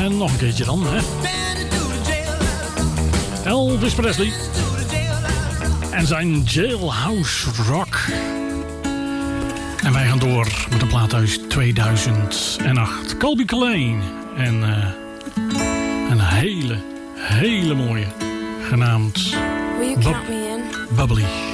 En nog een keertje dan, hè. Elvis Presley. En zijn Jailhouse Rock. En wij gaan door met een plaat uit 2008. Colby Calais. En een hele mooie. Genaamd Bubbly.